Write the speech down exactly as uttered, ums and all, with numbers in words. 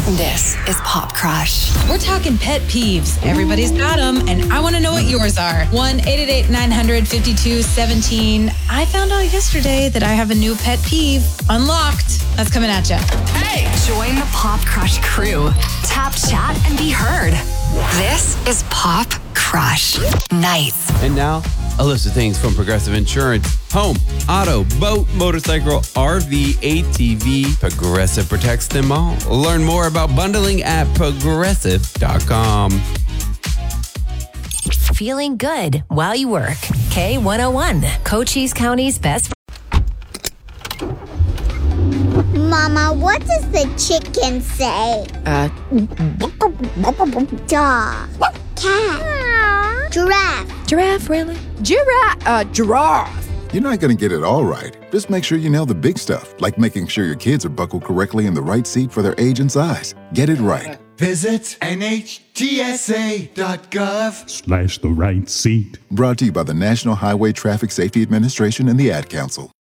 This is Pop Crush. We're talking pet peeves. Everybody's got them, and I want to know what yours are. one eight eight eight nine hundred fifty-two seventeen. I found out yesterday that I have a new pet peeve unlocked. That's coming at you. Hey! Join the Pop Crush crew. Tap, chat, and be heard. This is Pop Crush Nights. And now, a list of things from Progressive Insurance. Home, auto, boat, motorcycle, R V, A T V. Progressive protects them all. Learn more about bundling at progressive dot com. Feeling good while you work. K one oh one, Cochise County's best. Mama, what does the chicken say? Uh, Dog. Cat. Giraffe. Giraffe, really? Giraffe. Uh, giraffe. You're not going to get it all right. Just make sure you nail the big stuff, like making sure your kids are buckled correctly in the right seat for their age and size. Get it right. Visit N H T S A dot gov slash the right seat. Brought to you by the National Highway Traffic Safety Administration and the Ad Council.